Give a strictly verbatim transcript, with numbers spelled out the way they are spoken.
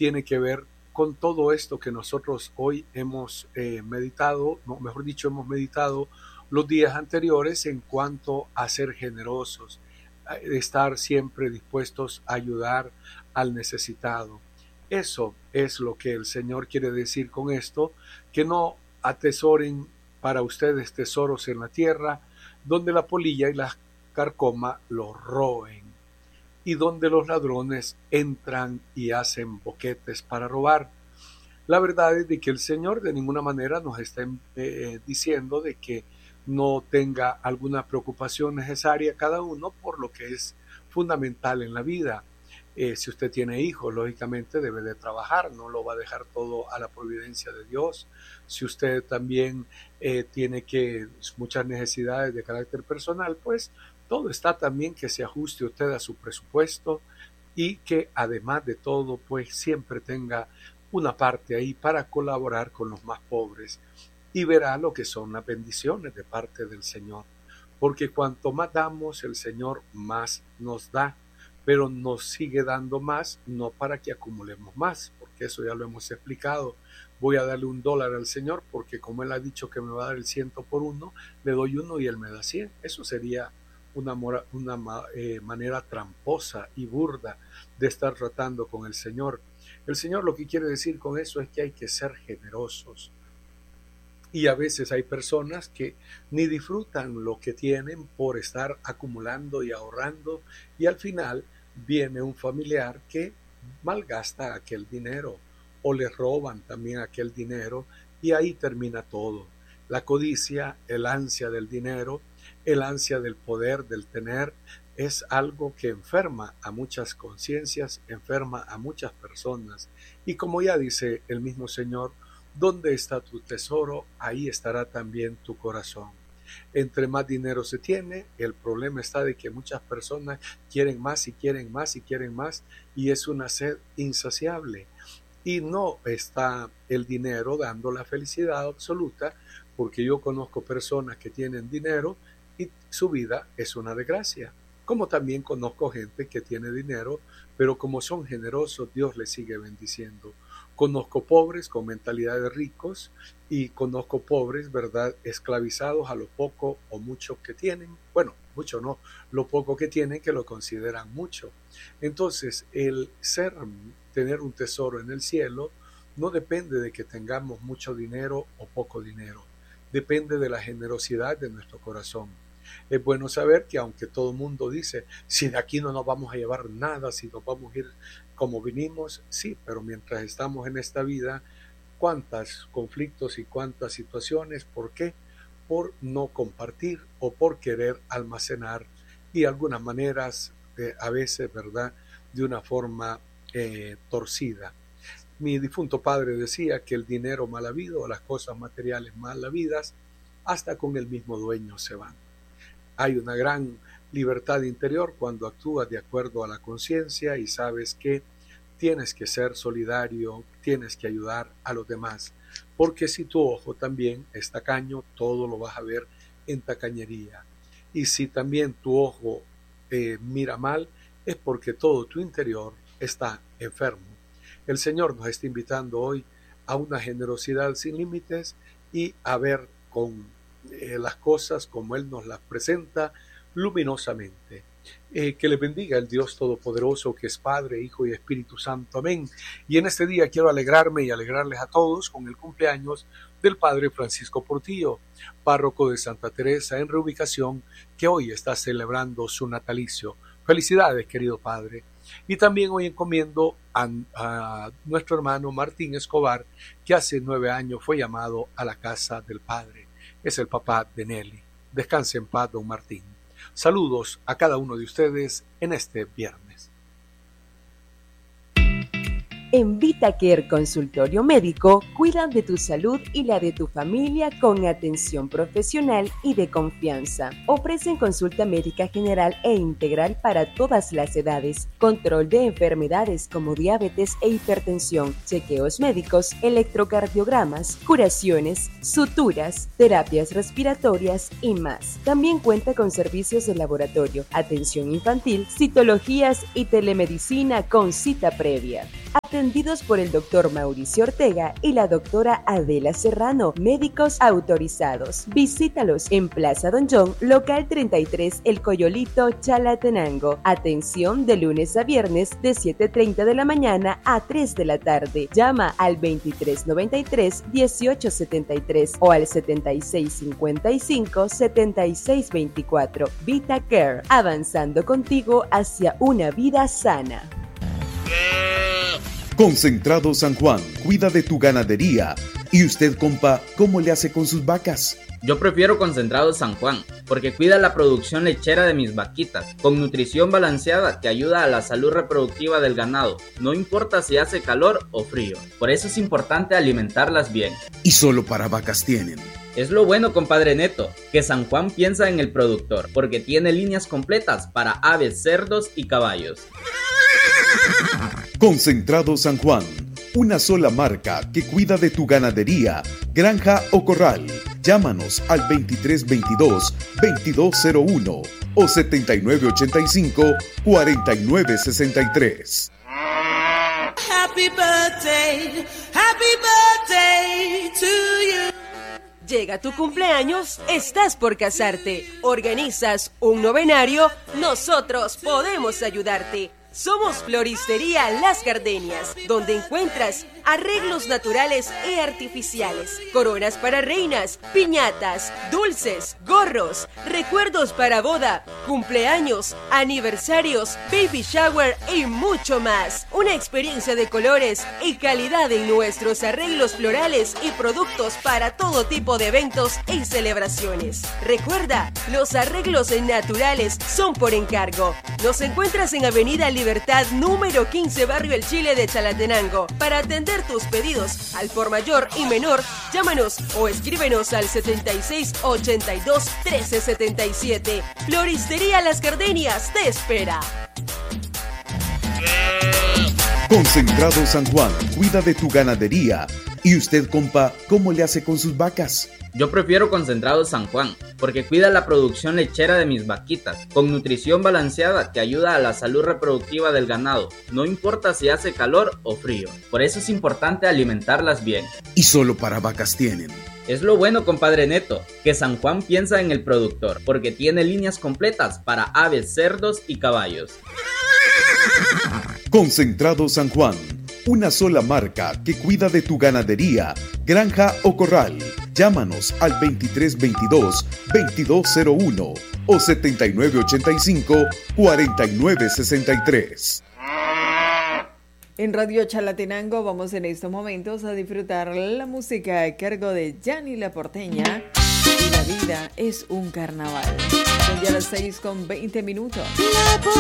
tiene que ver con todo esto que nosotros hoy hemos eh, meditado, no, mejor dicho, hemos meditado los días anteriores en cuanto a ser generosos, a estar siempre dispuestos a ayudar al necesitado. Eso es lo que el Señor quiere decir con esto, que no atesoren para ustedes tesoros en la tierra, donde la polilla y la carcoma los roen, y donde los ladrones entran y hacen boquetes para robar. La verdad es de que el Señor de ninguna manera nos está eh, diciendo de que no tenga alguna preocupación necesaria cada uno por lo que es fundamental en la vida. Eh, si usted tiene hijos, lógicamente debe de trabajar, no lo va a dejar todo a la providencia de Dios. Si usted también eh, tiene que muchas necesidades de carácter personal, pues todo está también que se ajuste usted a su presupuesto y que además de todo, pues siempre tenga una parte ahí para colaborar con los más pobres y verá lo que son las bendiciones de parte del Señor. Porque cuanto más damos, el Señor más nos da. Pero nos sigue dando más, no para que acumulemos más, porque eso ya lo hemos explicado. Voy a darle un dólar al Señor porque como Él ha dicho que me va a dar el ciento por uno, le doy uno y Él me da cien. Eso sería una, mora, una eh, manera tramposa y burda de estar tratando con el Señor. El Señor lo que quiere decir con eso es que hay que ser generosos. Y a veces hay personas que ni disfrutan lo que tienen por estar acumulando y ahorrando y al final viene un familiar que malgasta aquel dinero o le roban también aquel dinero y ahí termina todo. La codicia, el ansia del dinero, el ansia del poder, del tener, es algo que enferma a muchas conciencias, enferma a muchas personas y como ya dice el mismo Señor, donde está tu tesoro, ahí estará también tu corazón. Entre más dinero se tiene, el problema está de que muchas personas quieren más y quieren más y quieren más y es una sed insaciable. Y no está el dinero dando la felicidad absoluta, porque yo conozco personas que tienen dinero y su vida es una desgracia. Como también conozco gente que tiene dinero, pero como son generosos, Dios les sigue bendiciendo. Conozco pobres con mentalidad de ricos y conozco pobres, ¿verdad?, esclavizados a lo poco o mucho que tienen. Bueno, mucho no, lo poco que tienen que lo consideran mucho. Entonces, el ser, tener un tesoro en el cielo no depende de que tengamos mucho dinero o poco dinero. Depende de la generosidad de nuestro corazón. Es bueno saber que aunque todo el mundo dice, si de aquí no nos vamos a llevar nada, si nos vamos a ir como vinimos, sí, pero mientras estamos en esta vida, cuántos conflictos y cuántas situaciones, ¿por qué? Por no compartir o por querer almacenar y algunas maneras, eh, a veces, ¿verdad?, de una forma eh, torcida. Mi difunto padre decía que el dinero mal habido o las cosas materiales mal habidas, hasta con el mismo dueño se van. Hay una gran libertad interior cuando actúas de acuerdo a la conciencia y sabes que tienes que ser solidario, tienes que ayudar a los demás, porque si tu ojo también es tacaño, todo lo vas a ver en tacañería. Y si también tu ojo eh, mira mal, es porque todo tu interior está enfermo. El Señor nos está invitando hoy a una generosidad sin límites y a ver con eh, las cosas como Él nos las presenta luminosamente. Eh, que les bendiga el Dios Todopoderoso, que es Padre, Hijo y Espíritu Santo. Amén. Y en este día quiero alegrarme y alegrarles a todos con el cumpleaños del Padre Francisco Portillo, párroco de Santa Teresa en Reubicación, que hoy está celebrando su natalicio. Felicidades, querido Padre. Y también hoy encomiendo a, a nuestro hermano Martín Escobar, que hace nueve años fue llamado a la casa del Padre. Es el papá de Nelly. Descanse en paz, don Martín. Saludos a cada uno de ustedes en este viernes. En VitaCare Consultorio Médico cuidan de tu salud y la de tu familia con atención profesional y de confianza. Ofrecen consulta médica general e integral para todas las edades, control de enfermedades como diabetes e hipertensión, chequeos médicos, electrocardiogramas, curaciones, suturas, terapias respiratorias y más. También cuenta con servicios de laboratorio, atención infantil, citologías y telemedicina con cita previa. atendidos por el doctor Mauricio Ortega y la doctora Adela Serrano, médicos autorizados. Visítalos en Plaza Don John, local treinta y tres, El Coyolito, Chalatenango. Atención de lunes a viernes de siete y media de la mañana a tres de la tarde. Llama al veintitrés noventa y tres, dieciocho setenta y tres o al setenta y seis cincuenta y cinco, setenta y seis veinticuatro. VitaCare, avanzando contigo hacia una vida sana. Concentrado San Juan, cuida de tu ganadería. ¿Y usted, compa, cómo le hace con sus vacas? Yo prefiero Concentrado San Juan, porque cuida la producción lechera de mis vaquitas, con nutrición balanceada que ayuda a la salud reproductiva del ganado, no importa si hace calor o frío. Por eso es importante alimentarlas bien. Y solo para vacas tienen. Es lo bueno, compadre Neto, que San Juan piensa en el productor, porque tiene líneas completas para aves, cerdos y caballos. Concentrado San Juan, una sola marca que cuida de tu ganadería, granja o corral. Llámanos al veintitrés veintidós, veintidós cero uno o setenta y nueve ochenta y cinco, cuarenta y nueve sesenta y tres. Happy birthday, happy birthday to you. Llega tu cumpleaños, estás por casarte, organizas un novenario, nosotros podemos ayudarte. Somos Floristería Las Gardenias, donde encuentras arreglos naturales y artificiales, coronas para reinas, piñatas, dulces, gorros, recuerdos para boda, cumpleaños, aniversarios, baby shower y mucho más. Una experiencia de colores y calidad en nuestros arreglos florales y productos para todo tipo de eventos y celebraciones. Recuerda, los arreglos naturales son por encargo. Nos encuentras en Avenida Libertad número quince, Barrio El Chile de Chalatenango. Para atender tus pedidos al por mayor y menor, llámanos o escríbenos al setenta y seis ochenta y dos trece setenta y siete. Floristería Las Gardenias te espera. Concentrado San Juan, cuida de tu ganadería. ¿Y usted, compa, cómo le hace con sus vacas? Yo prefiero Concentrado San Juan, porque cuida la producción lechera de mis vaquitas, con nutrición balanceada que ayuda a la salud reproductiva del ganado, no importa si hace calor o frío. Por eso es importante alimentarlas bien. Y solo para vacas tienen. Es lo bueno, compadre Neto, que San Juan piensa en el productor, porque tiene líneas completas para aves, cerdos y caballos. Concentrado San Juan, una sola marca que cuida de tu ganadería, granja o corral. Llámanos al veintitrés veintidós, veintidós cero uno o setenta y nueve ochenta y cinco, cuarenta y nueve sesenta y tres. En Radio Chalatenango vamos en estos momentos a disfrutar la música a cargo de Yanni La Porteña. Y la vida es un carnaval. Son ya las seis con veinte minutos.